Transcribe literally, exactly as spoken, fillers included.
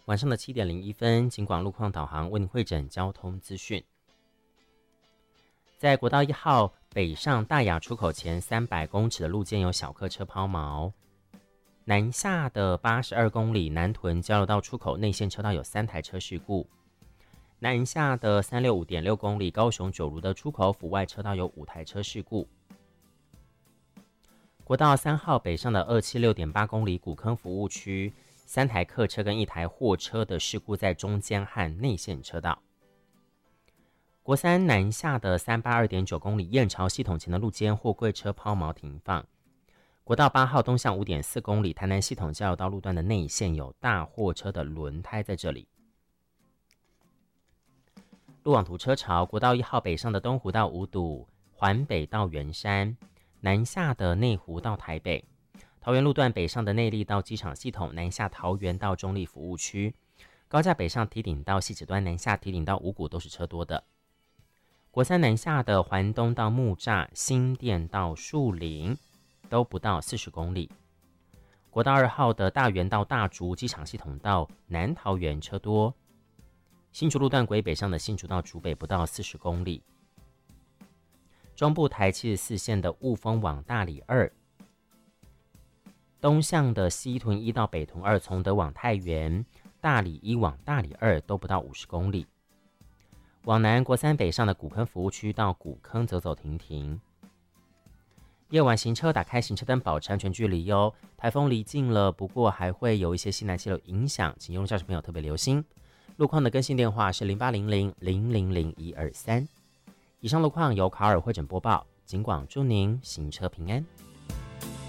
晚上的七点零一分，警广路况导航为您汇整交通资讯。在国道一号北上大雅出口前三百公尺的路肩有小客车抛锚，南下的八十二公里南屯交流道出口内线车道有三台车事故，南下的三六五点六公里高雄九如的出口府外车道有五台车事故。国道三号北上的二七六点八公里古坑服务区，三台客车跟一台货车的事故在中间和内线车道。国三南下的三八二点九公里燕巢系统前的路肩货柜车抛锚停放。国道八号东向五点四公里台南系统交流道路段的内线有大货车的轮胎在这里。路网图车潮，国道一号北上的东湖到五堵，环北到圆山，南下的内湖到台北。桃园路段北上的内坜到机场系统，南下桃园到中立服务区。高架北上堤顶到汐止端，南下堤顶到五股都是车多的。国三南下的环东到木栅、新店到树林都不到四十公里。国道二号的大园到大竹机场系统到南桃园车多。新竹路段轨北上的新竹到竹北不到四十公里。中部台七十四线的雾峰往大里二，东向的西屯一到北屯二，从德往太原、大里一往大里二都不到五十公里。往南国三北上的古坑服务区到古坑走走停停。夜晚行车打开行车灯，保持安全距离哟。台风离近了，不过还会有一些西南气流影响，请用驾驶朋友特别留心。路况的更新电话是零八零零零零零一二三。以上路况由卡尔汇整播报，警广祝您行车平安。